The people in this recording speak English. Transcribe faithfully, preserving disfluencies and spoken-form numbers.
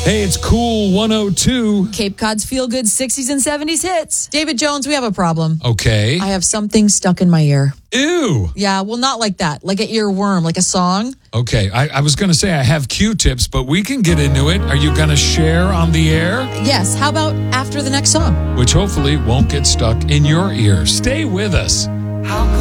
Hey, it's Cool one oh two. Cape Cod's feel-good sixties and seventies hits. David Jones, we have a problem. Okay. I have something stuck in my ear. Ew. Yeah, well, not like that. Like an earworm, like a song. Okay, I, I was going to say I have Q-tips, but we can get into it. Are you going to share on the air? Yes, how about after the next song? Which hopefully won't get stuck in your ear. Stay with us. How